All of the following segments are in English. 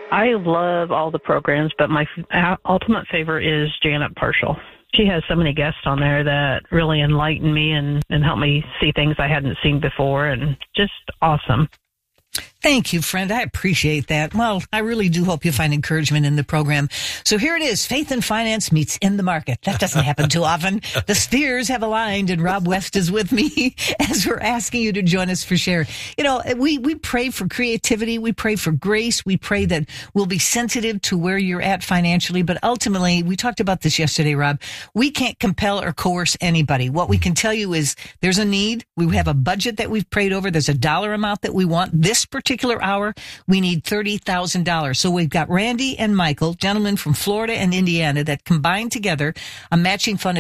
I love all the programs, but my ultimate favorite is Janet Parshall. She has so many guests on there that really enlighten me and help me see things I hadn't seen before, and just awesome. Thank you, friend. I appreciate that. Well, I really do hope you find encouragement in the program. So here it is. Faith and Finance meets In the Market. That doesn't happen too often. The spheres have aligned, and Rob West is with me as we're asking you to join us for share. You know, we pray for creativity. We pray for grace. We pray that we'll be sensitive to where you're at financially. But ultimately, we talked about this yesterday, Rob. We can't compel or coerce anybody. What we can tell you is there's a need. We have a budget that we've prayed over. There's a dollar amount that we want. This particular hour, we need $30,000. So we've got Randy and Michael, gentlemen from Florida and Indiana, that combined together a matching fund of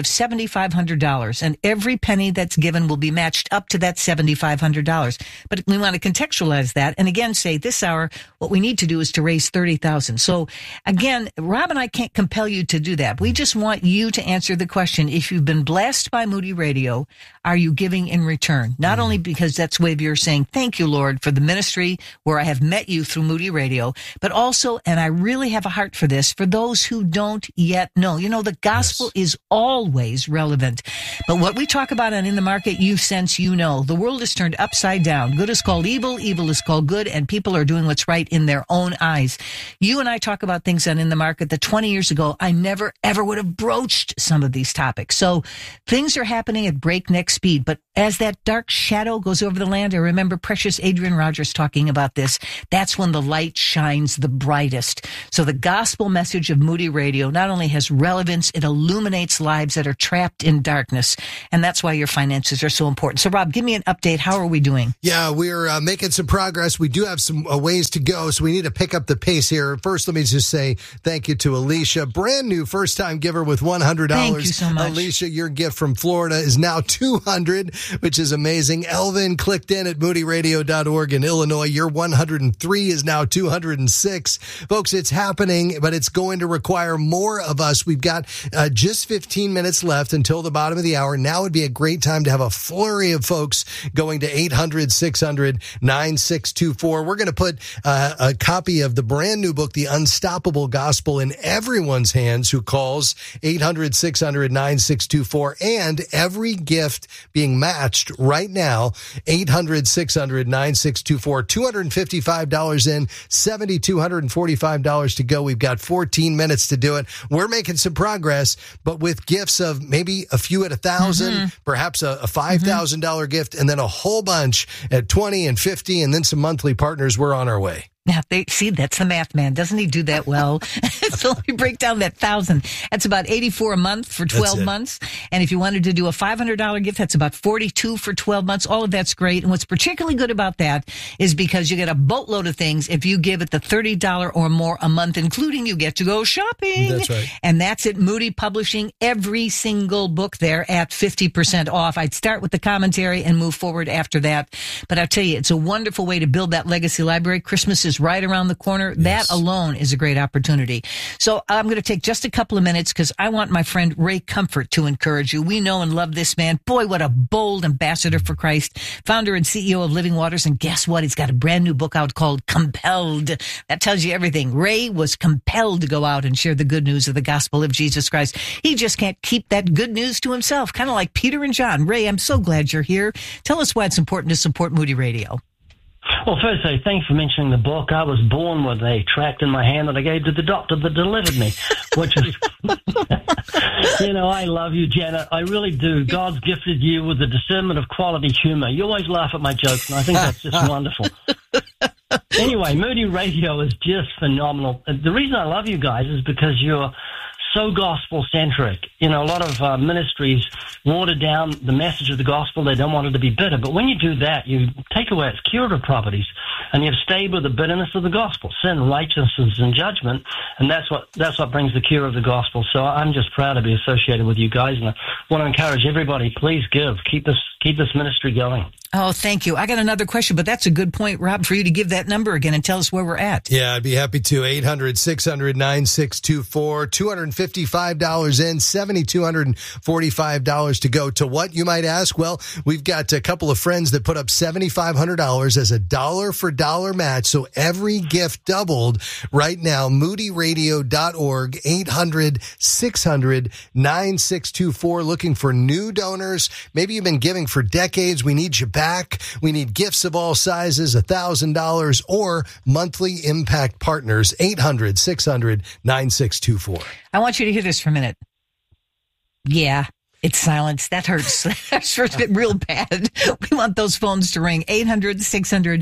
$7,500. And every penny that's given will be matched up to that $7,500. But we want to contextualize that. And again, say this hour, what we need to do is to raise $30,000. So again, Rob and I can't compel you to do that. We just want you to answer the question. If you've been blessed by Moody Radio, are you giving in return? Not only because that's a way of your saying, thank you, Lord, for the ministry where I have met you through Moody Radio, but also, and I really have a heart for this, for those who don't yet know. You know, the gospel is always relevant. But what we talk about on In the Market, you sense, you know. The world is turned upside down. Good is called evil, evil is called good, and people are doing what's right in their own eyes. You and I talk about things on In the Market that 20 years ago, I never, ever would have broached some of these topics. So things are happening at breakneck speed, but as that dark shadow goes over the land, I remember precious Adrian Rogers talking about this. That's when the light shines the brightest. So the gospel message of Moody Radio not only has relevance, it illuminates lives that are trapped in darkness. And that's why your finances are so important. So Rob, give me an update. How are we doing? Yeah, we're making some progress. We do have some ways to go, so we need to pick up the pace here. First, let me just say thank you to Alicia, brand new first-time giver with $100. Thank you so much. Alicia, your gift from Florida is now $200, which is amazing. Elvin clicked in at moodyradio.org in Illinois. Your 103 is now 206. Folks, it's happening, but it's going to require more of us. We've got just 15 minutes left until the bottom of the hour. Now would be a great time to have a flurry of folks going to 800-600-9624. We're going to put a copy of the brand new book, The Unstoppable Gospel, in everyone's hands who calls 800-600-9624, and every gift being matched right now, 800-600-9624. $255 in, $7,245 to go. We've got 14 minutes to do it. We're making some progress, but with gifts of maybe a few at $1,000, perhaps a $5,000 gift, and then a whole bunch at 20 and 50, and then some monthly partners, we're on our way. Now, see, that's the math man. Doesn't he do that well? So let me break down that 1,000. That's about $84 a month for 12 months. And if you wanted to do a $500 gift, that's about $42 for 12 months. All of that's great. And what's particularly good about that is because you get a boatload of things if you give it the $30 or more a month, including you get to go shopping. That's right. And that's at Moody Publishing. Every single book there at 50% off. I'd start with the commentary and move forward after that. But I'll tell you, it's a wonderful way to build that legacy library. Christmas is right around the corner. That alone is a great opportunity. So I'm going to take just a couple of minutes because I want my friend Ray Comfort to encourage you. We know and love this man. Boy, what a bold ambassador for Christ. Founder and CEO of Living Waters. And guess what? He's got a brand new book out called Compelled. That tells you everything. Ray was compelled to go out and share the good news of the gospel of Jesus Christ. He just can't keep that good news to himself, kind of like Peter and John. Ray, I'm so glad you're here. Tell us why it's important to support Moody Radio. Well, firstly, thanks for mentioning the book. I was born with a tract in my hand that I gave to the doctor that delivered me, which is, you know, I love you, Janet. I really do. God's gifted you with the discernment of quality humor. You always laugh at my jokes, and I think that's just wonderful. Anyway, Moody Radio is just phenomenal. The reason I love you guys is because you're so gospel-centric. You know, a lot of ministries water down the message of the gospel. They don't want it to be bitter. But when you do that, you take away its curative properties, and you've stayed with the bitterness of the gospel, sin, righteousness, and judgment, and that's what brings the cure of the gospel. So I'm just proud to be associated with you guys, and I want to encourage everybody, please give. Keep this ministry going. Oh, thank you. I got another question, but that's a good point, Rob, for you to give that number again and tell us where we're at. Yeah, I'd be happy to. 800-600-9624, $255 in, $7,245 to go to what, you might ask? Well, we've got a couple of friends that put up $7,500 as a dollar-for-dollar match, so every gift doubled right now. MoodyRadio.org, 800-600-9624, looking for new donors. Maybe you've been giving for decades. We need you back. We need gifts of all sizes, $1,000, or monthly impact partners, 800-600-9624. I want you to hear this for a minute. Yeah. It's silence. That hurts. That hurts real bad. We want those phones to ring. 800-600-9624,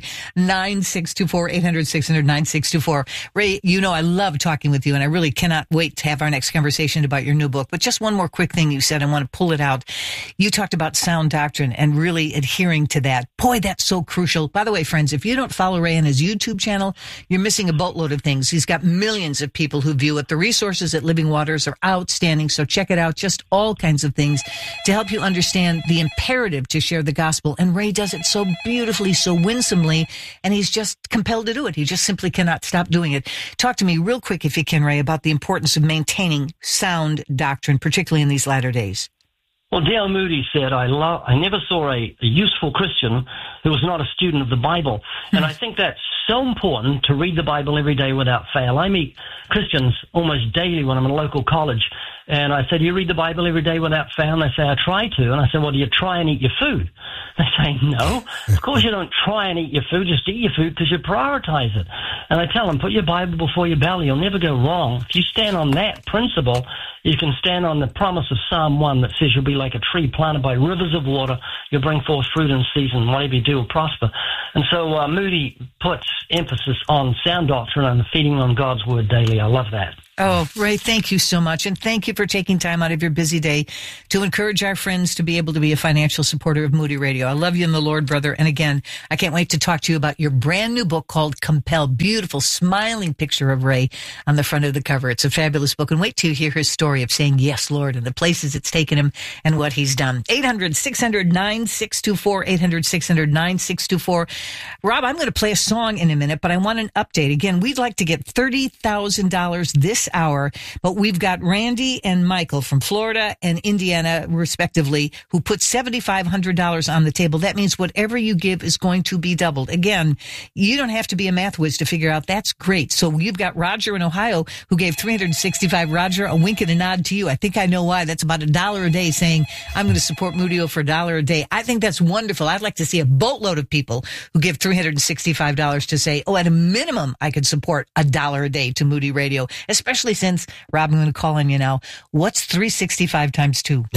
800-600-9624. Ray, you know I love talking with you, and I really cannot wait to have our next conversation about your new book. But just one more quick thing you said. I want to pull it out. You talked about sound doctrine and really adhering to that. Boy, that's so crucial. By the way, friends, if you don't follow Ray on his YouTube channel, you're missing a boatload of things. He's got millions of people who view it. The resources at Living Waters are outstanding, so check it out. Just all kinds of things to help you understand the imperative to share the gospel. And Ray does it so beautifully, so winsomely, and he's just compelled to do it. He just simply cannot stop doing it. Talk to me real quick, if you can, Ray, about the importance of maintaining sound doctrine, particularly in these latter days. Well, Dale Moody said, I never saw a useful Christian who was not a student of the Bible. And I think that's so important to read the Bible every day without fail. I meet Christians almost daily when I'm in a local college. And I said, do you read the Bible every day without fail? And they say, I try to. And I said, well, do you try and eat your food? They say, no. Of course you don't try and eat your food. Just eat your food because you prioritize it. And I tell them, put your Bible before your belly. You'll never go wrong. If you stand on that principle, you can stand on the promise of Psalm 1 that says you'll be like a tree planted by rivers of water. You'll bring forth fruit in season. Whatever you do will prosper. And so Moody puts emphasis on sound doctrine and feeding on God's word daily. I love that. Oh, Ray, thank you so much. And thank you for taking time out of your busy day to encourage our friends to be able to be a financial supporter of Moody Radio. I love you in the Lord, brother. And again, I can't wait to talk to you about your brand new book called Compel. Beautiful, smiling picture of Ray on the front of the cover. It's a fabulous book. And wait till you hear his story of saying, yes, Lord, and the places it's taken him and what he's done. 800-600-9624, 800-600-9624. Rob, I'm going to play a song in a minute, but I want an update. Again, we'd like to get $30,000 this hour, but we've got Randy and Michael from Florida and Indiana, respectively, who put $7,500 on the table. That means whatever you give is going to be doubled. Again, you don't have to be a math whiz to figure out that's great. So you've got Roger in Ohio who gave $365. Roger, a wink and a nod to you. I think I know why. That's about $1 a day saying, I'm going to support Moodio for $1 a day. I think that's wonderful. I'd like to see a boatload of people who give $365 to say, oh, at a minimum, I could support $1 a day to Moody Radio, especially since, Rob, I'm going to call on you now. What's 365 times 2?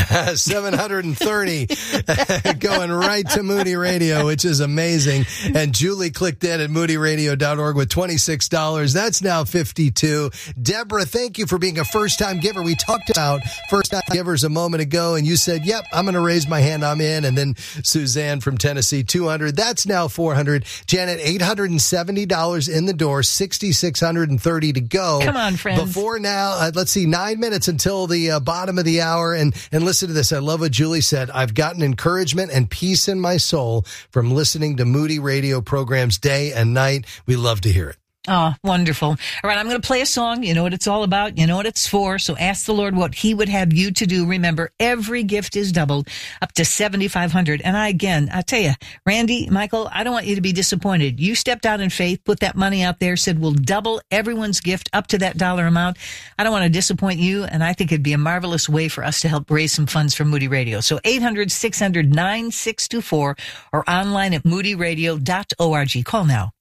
730 going right to Moody Radio, which is amazing. And Julie clicked in at moodyradio.org with $26. That's now $52. Deborah, thank you for being a first-time giver. We talked about first-time givers a moment ago, and you said, yep, I'm going to raise my hand. I'm in. And then Suzanne from Tennessee, $200. That's now $400. Janet, $870 in the door, $6,630 to go. Come on, friends. Before now, let's see, 9 minutes until the bottom of the hour. And listen to this. I love what Julie said. I've gotten encouragement and peace in my soul from listening to Moody Radio programs day and night. We love to hear it. Oh, wonderful. All right, I'm going to play a song. You know what it's all about. You know what it's for. So ask the Lord what he would have you to do. Remember, every gift is doubled up to $7,500. And I tell you, Randy, Michael, I don't want you to be disappointed. You stepped out in faith, put that money out there, said we'll double everyone's gift up to that dollar amount. I don't want to disappoint you. And I think it'd be a marvelous way for us to help raise some funds for Moody Radio. So 800-600-9624 or online at moodyradio.org. Call now.